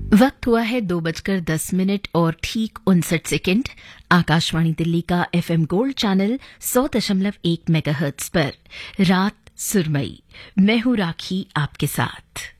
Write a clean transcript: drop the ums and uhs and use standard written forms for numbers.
वक्त हुआ है 2:10 और ठीक 59 सेकंड। आकाशवाणी दिल्ली का एफएम गोल्ड चैनल 100.1 मेगाहर्ट्ज पर रात सुरमई। मैं हूं राखी आपके साथ।